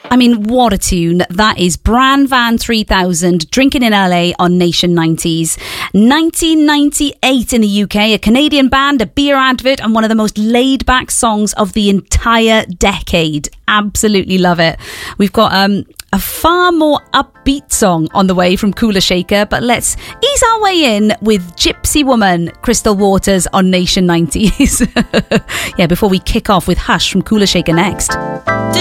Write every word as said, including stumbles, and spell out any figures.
I mean, what a tune. That is Bran Van three thousand, Drinking in L A on Nation nineties. nineteen ninety-eight in the U K, a Canadian band, a beer advert, and one of the most laid-back songs of the entire decade. Absolutely love it. We've got um, a far more upbeat song on the way from Kula Shaker, but let's ease our way in with Gypsy Woman, Crystal Waters on Nation nineties. Yeah, before we kick off with Hush from Kula Shaker next.